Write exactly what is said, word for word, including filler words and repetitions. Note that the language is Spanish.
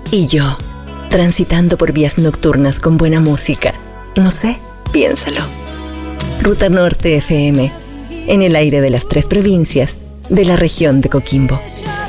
Y yo, transitando por vías nocturnas con buena música. No sé, piénsalo. Ruta Norte F M, en el aire de las tres provincias de la región de Coquimbo.